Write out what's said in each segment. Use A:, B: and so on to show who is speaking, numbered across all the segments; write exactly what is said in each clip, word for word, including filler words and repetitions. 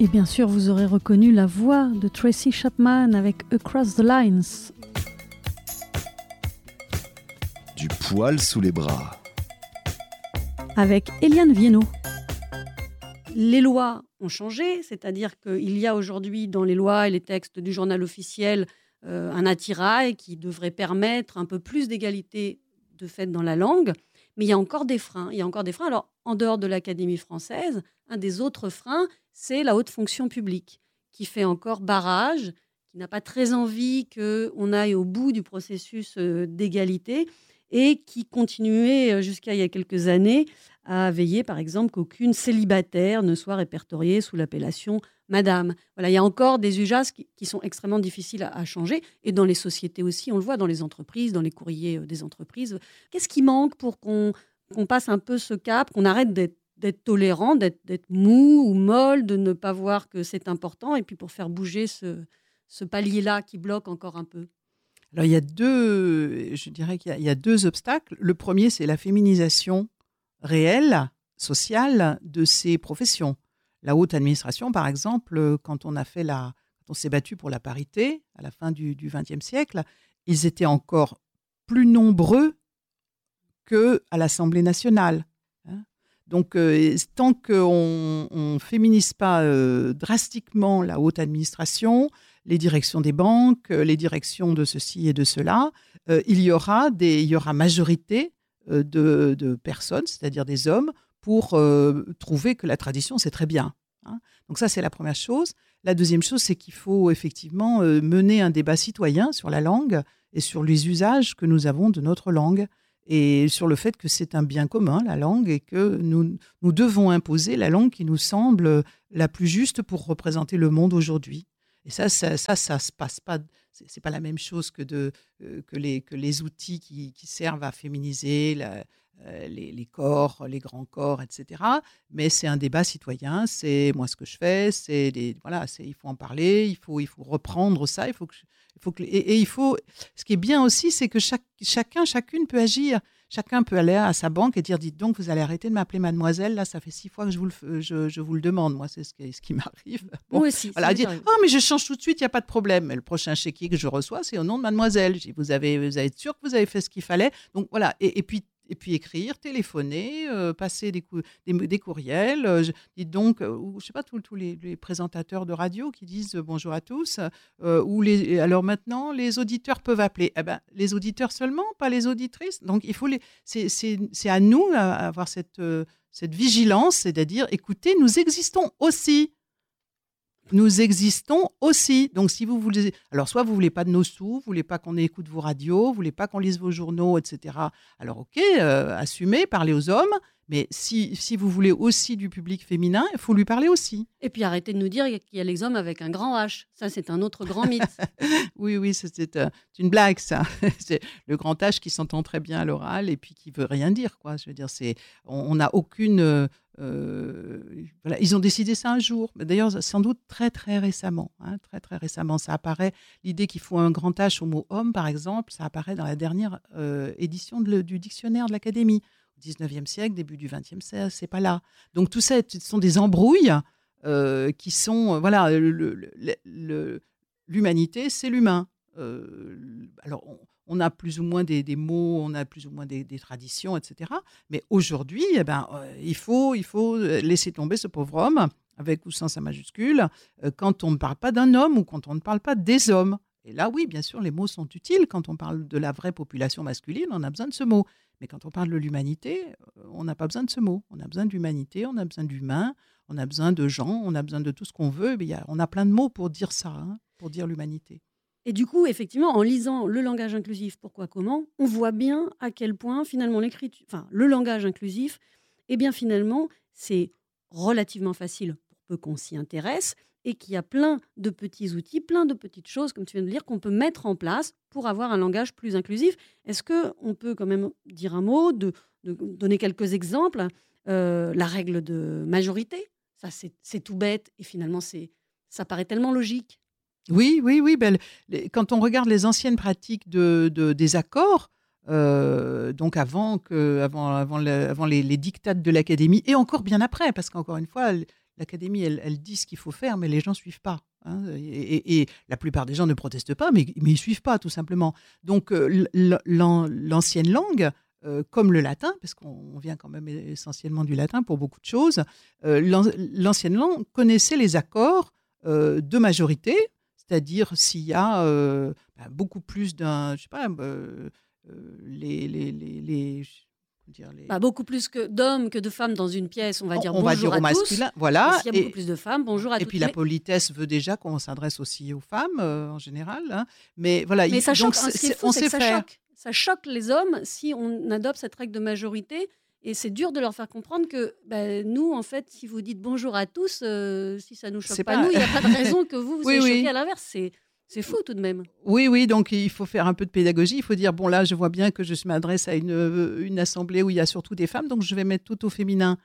A: Et bien sûr, vous aurez reconnu la voix de Tracy Chapman avec Across the Lines.
B: Du poil sous les bras.
A: Avec Eliane Viennot. Les lois ont changé, c'est-à-dire qu'il y a aujourd'hui dans les lois et les textes du journal officiel euh, un attirail qui devrait permettre un peu plus d'égalité de fait dans la langue. Mais il y a encore des freins. Il y a encore des freins. Alors, en dehors de l'Académie française, un des autres freins, c'est la haute fonction publique, qui fait encore barrage, qui n'a pas très envie qu'on aille au bout du processus d'égalité et qui continuait jusqu'à il y a quelques années à veiller, par exemple, qu'aucune célibataire ne soit répertoriée sous l'appellation Madame. Voilà, il y a encore des usages qui, qui sont extrêmement difficiles à, à changer. Et dans les sociétés aussi, on le voit dans les entreprises, dans les courriers des entreprises. Qu'est-ce qui manque pour qu'on, qu'on passe un peu ce cap, qu'on arrête d'être, d'être tolérant, d'être, d'être mou ou molle, de ne pas voir que c'est important, et puis pour faire bouger ce, ce palier-là qui bloque encore un peu?
C: Alors, il y a deux, je dirais qu'il y a, il y a deux obstacles. Le premier, c'est la féminisation réelle, sociale, de ces professions. La haute administration, par exemple, quand on a fait la, quand on s'est battu pour la parité à la fin du vingtième siècle, ils étaient encore plus nombreux qu'à l'Assemblée nationale. Hein. Donc, euh, tant qu'on ne féminise pas euh, drastiquement la haute administration, les directions des banques, les directions de ceci et de cela, euh, il y aura des, il y aura majorité euh, de, de personnes, c'est-à-dire des hommes, pour euh, trouver que la tradition, c'est très bien. Hein. Donc ça, c'est la première chose. La deuxième chose, c'est qu'il faut effectivement euh, mener un débat citoyen sur la langue et sur les usages que nous avons de notre langue et sur le fait que c'est un bien commun, la langue, et que nous, nous devons imposer la langue qui nous semble la plus juste pour représenter le monde aujourd'hui. Et ça, ça, ça, ça se passe pas. C'est, c'est pas la même chose que de euh, que les que les outils qui, qui servent à féminiser la, euh, les, les corps, les grands corps, et cetera. Mais c'est un débat citoyen. C'est moi ce que je fais. C'est des voilà. C'est il faut en parler. Il faut il faut reprendre ça. Il faut que il faut que et, et il faut. Ce qui est bien aussi, c'est que chaque chacun chacune peut agir. Chacun peut aller à sa banque et dire, dites donc, vous allez arrêter de m'appeler mademoiselle. Là, ça fait six fois que je vous le, je, je vous le demande. Moi, c'est ce qui, ce qui m'arrive. Bon,
A: Moi aussi.
C: voilà, dire, oh, mais je change tout de suite, il n'y a pas de problème. Mais le prochain chéquier que je reçois, c'est au nom de mademoiselle. Je dis, vous avez, vous avez être sûr que vous avez fait ce qu'il fallait. Donc, voilà. Et, et puis, et puis écrire, téléphoner, euh, passer des, cou- des, des courriels. Euh, je, dites donc, euh, ou, je sais pas, tous les, les présentateurs de radio qui disent euh, bonjour à tous. Euh, ou les, alors maintenant, les auditeurs peuvent appeler. Eh ben, les auditeurs seulement, pas les auditrices. Donc, il faut les, c'est, c'est, c'est à nous à avoir cette, euh, cette vigilance, c'est-à-dire, écoutez, nous existons aussi. Nous existons aussi. Donc, si vous voulez... Alors, soit vous voulez pas de nos sous, vous voulez pas qu'on écoute vos radios, vous voulez pas qu'on lise vos journaux, et cetera. Alors, OK, euh, assumez, parlez aux hommes. Mais si, si vous voulez aussi du public féminin, il faut lui parler aussi.
A: Et puis, arrêtez de nous dire qu'il y a les hommes avec un grand H. Ça, c'est un autre grand mythe.
C: oui, oui, c'est, c'est, euh, c'est une blague, ça. C'est le grand H qui s'entend très bien à l'oral et puis qui veut rien dire, quoi. Je veux dire, c'est... On n'a aucune... Euh, Euh, voilà, ils ont décidé ça un jour, d'ailleurs sans doute très très récemment, hein, très très récemment. Ça apparaît, l'idée qu'il faut un grand H au mot homme, par exemple, ça apparaît dans la dernière euh, édition de le, du dictionnaire de l'Académie. Au dix-neuvième siècle, début du vingtième siècle, c'est pas là. Donc tout ça, ce sont des embrouilles euh, qui sont, euh, voilà, le, le, le, l'humanité, c'est l'humain. Euh, alors, on, on a plus ou moins des, des mots, on a plus ou moins des, des traditions, et cetera. Mais aujourd'hui, eh ben, euh, il faut, il faut laisser tomber ce pauvre homme, avec ou sans sa majuscule, euh, quand on ne parle pas d'un homme ou quand on ne parle pas des hommes. Et là, oui, bien sûr, les mots sont utiles. Quand on parle de la vraie population masculine, on a besoin de ce mot. Mais quand on parle de l'humanité, on n'a pas besoin de ce mot. On a besoin d'humanité, on a besoin d'humain, on a besoin de gens, on a besoin de tout ce qu'on veut. Mais y a, on a plein de mots pour dire ça, hein, pour dire l'humanité.
A: Et du coup, effectivement, en lisant le langage inclusif, pourquoi, comment, on voit bien à quel point, finalement, l'écriture, enfin, le langage inclusif, eh bien, finalement, c'est relativement facile pour peu qu'on s'y intéresse et qu'il y a plein de petits outils, plein de petites choses, comme tu viens de le dire, qu'on peut mettre en place pour avoir un langage plus inclusif. Est-ce qu'on peut quand même dire un mot, de, de donner quelques exemples euh, La règle de majorité, ça, c'est, c'est tout bête et finalement, c'est, ça paraît tellement logique.
C: Oui, oui, oui. Ben, les, quand on regarde les anciennes pratiques de, de, des accords, Euh, donc avant, que, avant, avant, le, avant les, les dictates de l'académie, et encore bien après, parce qu'encore une fois, l'académie, elle, elle dit ce qu'il faut faire, mais les gens ne suivent pas. Hein, et, et, et la plupart des gens ne protestent pas, mais, mais ils ne suivent pas, tout simplement. Donc euh, l'ancienne langue, euh, comme le latin, parce qu'on vient quand même essentiellement du latin pour beaucoup de choses, euh, l'ancienne langue connaissait les accords euh, de majorité, c'est-à-dire s'il y a euh, bah, beaucoup plus d'un, je sais pas, euh, euh, les, les, les, les Dire les...
A: Bah, beaucoup plus que d'hommes que de femmes dans une pièce, on va dire
C: on, on
A: bonjour
C: va dire
A: à
C: au masculin,
A: tous.
C: voilà.
A: S'il y a beaucoup plus de femmes, bonjour à
C: et
A: tous.
C: Et puis la politesse veut déjà qu'on s'adresse aussi aux femmes euh, en général. Hein. Mais voilà,
A: mais
C: il,
A: ça
C: donc
A: choque. Ce qui est fou,
C: on
A: c'est
C: sait
A: que ça
C: faire.
A: choque. Ça choque les hommes si on adopte cette règle de majorité. Et c'est dur de leur faire comprendre que bah, nous, en fait, si vous dites bonjour à tous, euh, si ça ne nous choque pas, pas nous, il n'y a pas de raison que vous vous
C: oui,
A: soyez
C: oui.
A: choqués à l'inverse. C'est C'est fou tout de même.
C: Oui, oui, donc il faut faire un peu de pédagogie. Il faut dire, bon là, je vois bien que je m'adresse à une, une assemblée où il y a surtout des femmes, donc je vais mettre tout au féminin.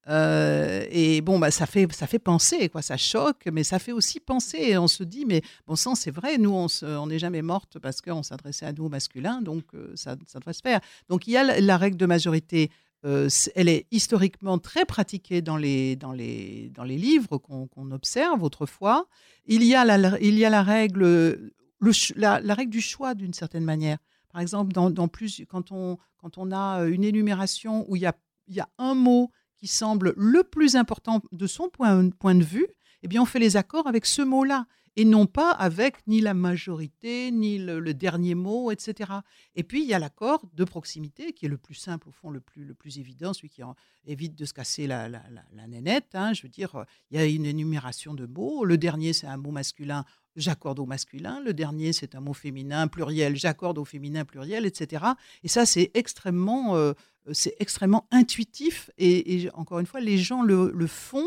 C: Euh, et bon, bah, ça fait, ça fait penser, quoi. Ça choque, mais ça fait aussi penser. Et on se dit, mais bon sang, c'est vrai, nous, on n'est jamais morte parce qu'on s'adressait à nous au masculin, donc euh, ça, ça doit se faire. Donc il y a la, la règle de majorité. Euh, elle est historiquement très pratiquée dans les, dans les, dans les livres qu'on qu'on observe autrefois. Il y a la, il y a la, règle, le, la, la règle du choix d'une certaine manière. Par exemple, dans, dans plus, quand, on, quand on a une énumération où il y a, il y a un mot qui semble le plus important de son point, point de vue, eh bien on fait les accords avec ce mot-là. Et non pas avec ni la majorité, ni le, le dernier mot, et cetera. Et puis, il y a l'accord de proximité, qui est le plus simple, au fond, le plus, le plus évident, celui qui en, évite de se casser la, la, la, la nénette. Hein. Je veux dire, il y a une énumération de mots. Le dernier, c'est un mot masculin, j'accorde au masculin. Le dernier, c'est un mot féminin, pluriel, j'accorde au féminin, pluriel, et cetera. Et ça, c'est extrêmement, euh, c'est extrêmement intuitif. Et, et encore une fois, les gens le, le font.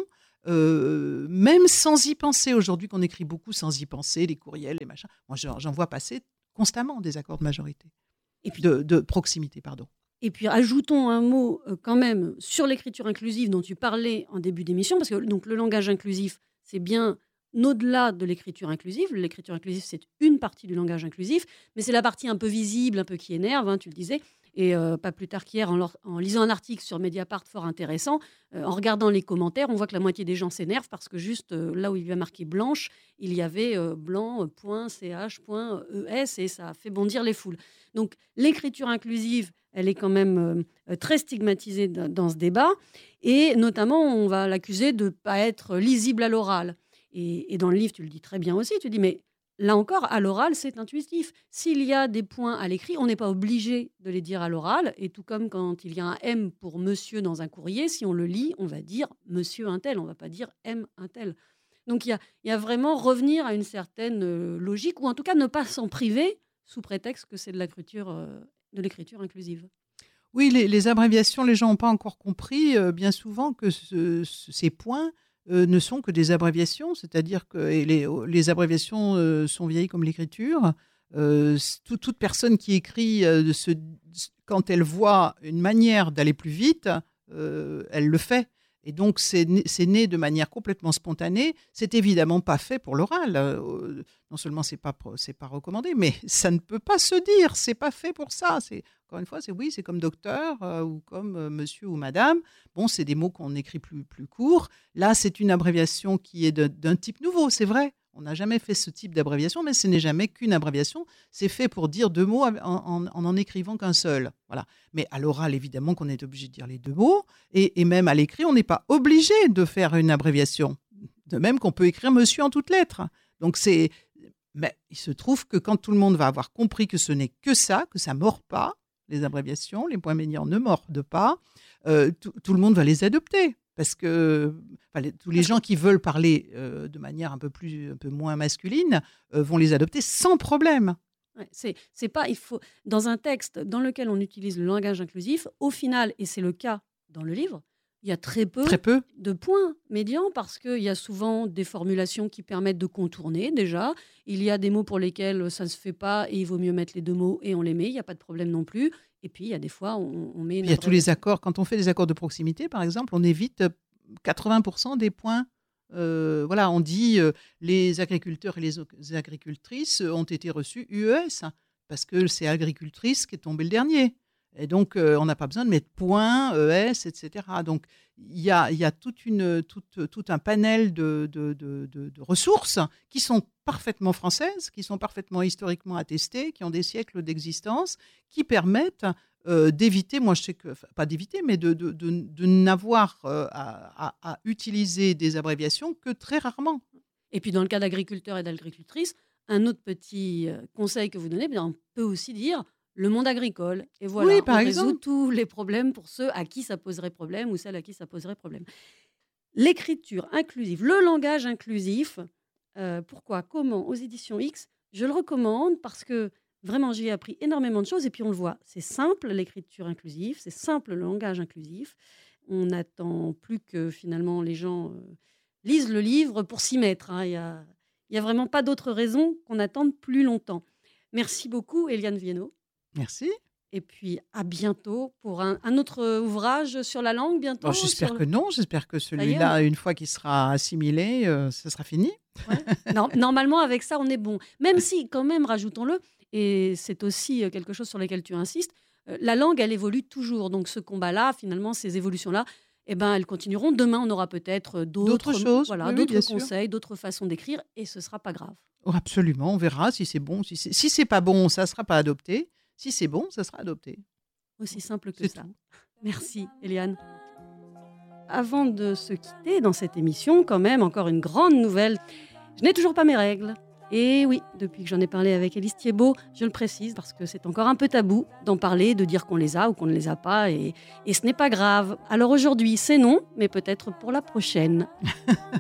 C: Euh, même sans y penser, aujourd'hui qu'on écrit beaucoup sans y penser, les courriels, les machins, moi j'en vois passer constamment des accords de majorité, et puis, de, de proximité, pardon.
A: Et puis ajoutons un mot euh, quand même sur l'écriture inclusive dont tu parlais en début d'émission, parce que donc, le langage inclusif, c'est bien au-delà de l'écriture inclusive. L'écriture inclusive, c'est une partie du langage inclusif, mais c'est la partie un peu visible, un peu qui énerve, hein, tu le disais. Et euh, pas plus tard qu'hier, en, en lisant un article sur Mediapart fort intéressant, euh, en regardant les commentaires, on voit que la moitié des gens s'énervent parce que juste euh, là où il y a marqué blanche, il y avait euh, blanc, euh, point, ch, point, es, et ça a fait bondir les foules. Donc l'écriture inclusive, elle est quand même euh, très stigmatisée dans, dans ce débat. Et notamment, on va l'accuser de ne pas être lisible à l'oral. Et, et dans le livre, tu le dis très bien aussi, tu dis, mais là encore, à l'oral, c'est intuitif. S'il y a des points à l'écrit, on n'est pas obligé de les dire à l'oral. Et tout comme quand il y a un M pour monsieur dans un courrier, si on le lit, on va dire monsieur un tel, on ne va pas dire M un tel. Donc il y a, il y a vraiment revenir à une certaine logique, ou en tout cas ne pas s'en priver sous prétexte que c'est de l'écriture, euh, de l'écriture inclusive.
C: Oui, les, les abréviations, les gens n'ont pas encore compris euh, bien souvent que ce, ce, ces points Euh, ne sont que des abréviations, c'est-à-dire que les, les abréviations euh, sont vieilles comme l'écriture. Euh, tout, toute personne qui écrit, euh, se, quand elle voit une manière d'aller plus vite, euh, elle le fait. Et donc, c'est né de manière complètement spontanée. C'est évidemment pas fait pour l'oral. Euh, non seulement c'est pas c'est pas recommandé, mais ça ne peut pas se dire. C'est pas fait pour ça. C'est encore une fois, c'est oui, c'est comme docteur euh, ou comme euh, monsieur ou madame. Bon, c'est des mots qu'on écrit plus plus courts. Là, c'est une abréviation qui est d'un type nouveau. C'est vrai. On n'a jamais fait ce type d'abréviation, mais ce n'est jamais qu'une abréviation. C'est fait pour dire deux mots en en, en, en écrivant qu'un seul. Voilà. Mais à l'oral, évidemment qu'on est obligé de dire les deux mots. Et, et même à l'écrit, on n'est pas obligé de faire une abréviation. De même qu'on peut écrire monsieur en toutes lettres. Donc c'est... Mais il se trouve que quand tout le monde va avoir compris que ce n'est que ça, que ça ne mord pas, les abréviations, les points médians ne mordent pas, euh, tout, tout le monde va les adopter. Parce que enfin, les, tous les gens qui veulent parler euh, de manière un peu, plus, un peu moins masculine euh, vont les adopter sans problème.
A: Ouais, c'est, c'est pas, il faut, dans un texte dans lequel on utilise le langage inclusif, au final, et c'est le cas dans le livre, il y a très peu,
C: très peu.
A: de points médians parce qu'il y a souvent des formulations qui permettent de contourner déjà. Il y a des mots pour lesquels ça ne se fait pas et il vaut mieux mettre les deux mots et on les met, il n'y a pas de problème non plus. Et puis, il y a des fois, on, on met...
C: Il y a tous les accords. Quand on fait des accords de proximité, par exemple, on évite quatre-vingts pour cent des points. Euh, voilà, on dit euh, les agriculteurs et les agricultrices ont été reçus U E S. parce que c'est agricultrice qui est tombé le dernier. Et donc, euh, on n'a pas besoin de mettre point, E S, et cetera. Donc, il y a, y a toute une, toute, tout un panel de, de, de, de, de ressources qui sont parfaitement françaises, qui sont parfaitement historiquement attestées, qui ont des siècles d'existence, qui permettent euh, d'éviter, moi je sais que, enfin, pas d'éviter, mais de, de, de, de n'avoir euh, à, à, à utiliser des abréviations que très rarement.
A: Et puis, dans le cas d'agriculteurs et d'agricultrices, un autre petit euh, conseil que vous donnez, bien, on peut aussi dire le monde agricole. Et voilà,
C: Oui, par
A: on
C: exemple.
A: résout tous les problèmes pour ceux à qui ça poserait problème ou celles à qui ça poserait problème. L'écriture inclusive, le langage inclusif, euh, pourquoi, comment, aux éditions X, je le recommande parce que vraiment, j'y ai appris énormément de choses et puis on le voit, c'est simple l'écriture inclusive, c'est simple le langage inclusif. On n'attend plus que finalement les gens euh, lisent le livre pour s'y mettre. hein. Il y a, il y a vraiment pas d'autre raison qu'on attende plus longtemps. Merci beaucoup, Eliane Viennot.
C: Merci.
A: Et puis, à bientôt pour un, un autre ouvrage sur la langue, bientôt.
C: Bon, j'espère
A: sur...
C: que non. J'espère que
A: y est,
C: celui-là, une fois qu'il sera assimilé, euh, ce sera fini.
A: Ouais. Non, normalement, avec ça, on est bon. Même si, quand même, rajoutons-le, et c'est aussi euh, quelque chose sur lequel tu insistes, euh, la langue, elle évolue toujours. Donc, ce combat-là, finalement, ces évolutions-là, eh ben, elles continueront. Demain, on aura peut-être d'autres,
C: D'autres choses,
A: voilà,
C: oui, oui,
A: d'autres
C: bien sûr.
A: conseils, d'autres façons d'écrire, et ce ne sera pas grave.
C: Oh, absolument, on verra si c'est bon. Si c'est si c'est pas bon, ça ne sera pas adopté. Si c'est bon, ça sera adopté.
A: Aussi simple que
C: C'est
A: ça.
C: tout.
A: Merci, Eliane. Avant de se quitter dans cette émission, quand même, encore une grande nouvelle. Je n'ai toujours pas mes règles. Et oui, depuis que j'en ai parlé avec Élise Thiebaud, je le précise parce que c'est encore un peu tabou d'en parler, de dire qu'on les a ou qu'on ne les a pas. Et, et ce n'est pas grave. Alors aujourd'hui, c'est non, mais peut-être pour la prochaine.